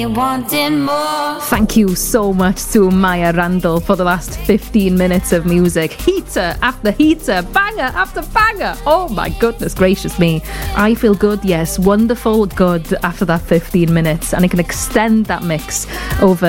Wanting more. Thank you so much to Maya Randall for the last 15 minutes of music. Heater after heater, banger after banger. Oh my goodness gracious me. I feel good, yes, wonderful good after that 15 minutes, and I can extend that mix over